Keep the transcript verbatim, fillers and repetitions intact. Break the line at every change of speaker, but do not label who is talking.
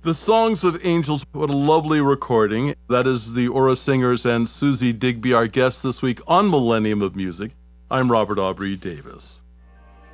The Songs of Angels, what a lovely recording. That is the Aura Singers and Susie Digby, our guests this week on Millennium of Music. I'm Robert Aubrey Davis.